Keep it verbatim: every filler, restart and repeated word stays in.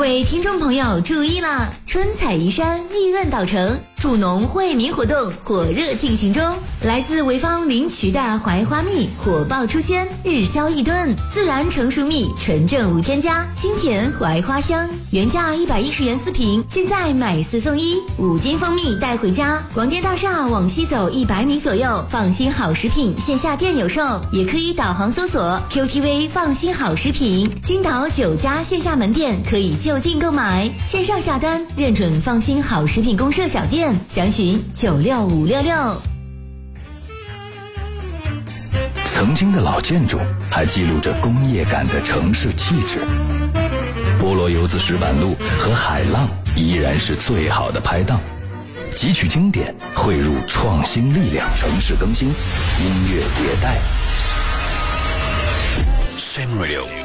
位听众朋友注意了，春采移山，利润岛城助农惠民活动火热进行中，来自潍坊临渠的槐花蜜火爆出鲜，日销一吨，自然成熟蜜，纯正无添加，清甜槐花香，原价一百一十元四瓶，现在买四送一，五斤蜂蜜带回家。广电大厦往西走一百米左右，放心好食品线下店有售，也可以导航搜索 Q T V 放心好食品，青岛九家线下门店可以就近购买，线上下单认准放心好食品公社小店，详询九六五六六。 曾经的老建筑还记录着工业感的城市气质，菠萝油子石板路和海浪依然是最好的拍档，汲取经典，汇入创新力量，城市更新，音乐迭代。 Sam Radio